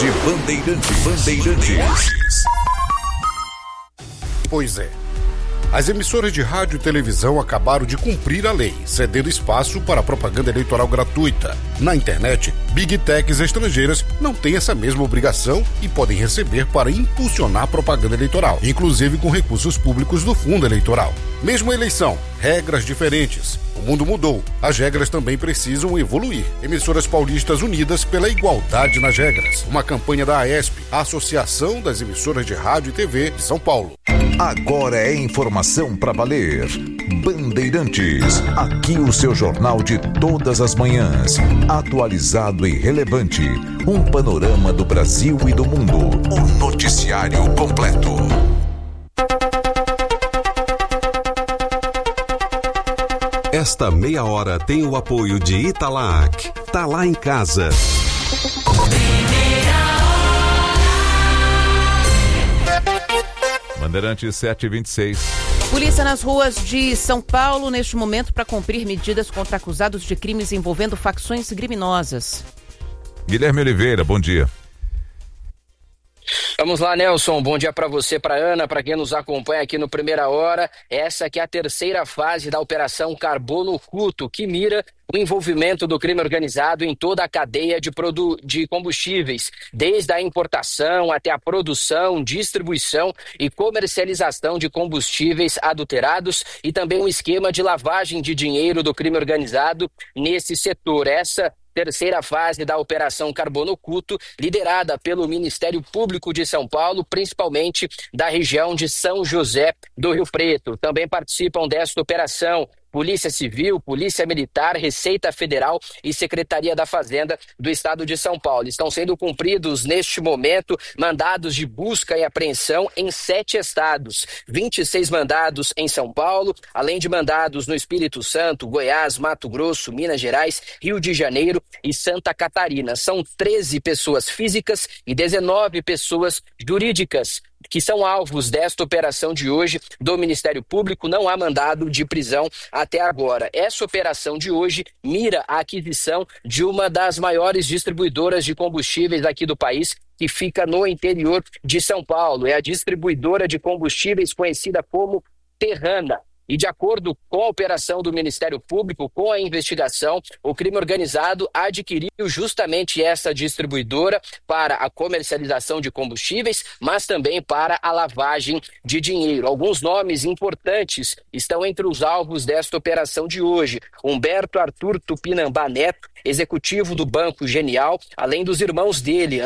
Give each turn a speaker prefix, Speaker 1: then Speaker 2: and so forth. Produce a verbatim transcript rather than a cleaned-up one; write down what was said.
Speaker 1: Rede Bandeirantes. Bandeirantes.
Speaker 2: Pois é. As emissoras de rádio e televisão acabaram de cumprir a lei, cedendo espaço para propaganda eleitoral gratuita. Na internet, Big Techs estrangeiras não têm essa mesma obrigação e podem receber para impulsionar propaganda eleitoral, inclusive com recursos públicos do fundo eleitoral. Mesma eleição, regras diferentes. O mundo mudou. As regras também precisam evoluir. Emissoras paulistas unidas pela igualdade nas regras. Uma campanha da AESP, a Associação das Emissoras de Rádio e T V de São Paulo.
Speaker 1: Agora é informação para valer. Bandeirantes, aqui o seu jornal de todas as manhãs. Atualizado e relevante. Um panorama do Brasil e do mundo. O noticiário completo.
Speaker 3: Esta meia hora tem o apoio de Italac. Tá lá em casa.
Speaker 4: Bandeirantes sete e vinte e seis.
Speaker 5: Polícia nas ruas de São Paulo neste momento para cumprir medidas contra acusados de crimes envolvendo facções criminosas.
Speaker 4: Guilherme Oliveira, bom dia.
Speaker 6: Vamos lá, Nelson, bom dia para você, para Ana, para quem nos acompanha aqui no Primeira Hora. Essa que é a terceira fase da Operação Carbono Oculto, que mira o envolvimento do crime organizado em toda a cadeia de, produ- de combustíveis, desde a importação até a produção, distribuição e comercialização de combustíveis adulterados e também um esquema de lavagem de dinheiro do crime organizado nesse setor. Essa terceira fase da Operação Carbono Oculto, liderada pelo Ministério Público de São Paulo, principalmente da região de São José do Rio Preto. Também participam desta operação Polícia Civil, Polícia Militar, Receita Federal e Secretaria da Fazenda do Estado de São Paulo. Estão sendo cumpridos, neste momento, mandados de busca e apreensão em sete estados. vinte e seis mandados em São Paulo, além de mandados no Espírito Santo, Goiás, Mato Grosso, Minas Gerais, Rio de Janeiro e Santa Catarina. São treze pessoas físicas e dezenove pessoas jurídicas que são alvos desta operação de hoje do Ministério Público. Não há mandado de prisão até agora. Essa operação de hoje mira a aquisição de uma das maiores distribuidoras de combustíveis aqui do país, que fica no interior de São Paulo. É a distribuidora de combustíveis conhecida como Terrana. E de acordo com a operação do Ministério Público, com a investigação, o crime organizado adquiriu justamente essa distribuidora para a comercialização de combustíveis, mas também para a lavagem de dinheiro. Alguns nomes importantes estão entre os alvos desta operação de hoje. Humberto Arthur Tupinambá Neto, executivo do Banco Genial, além dos irmãos dele,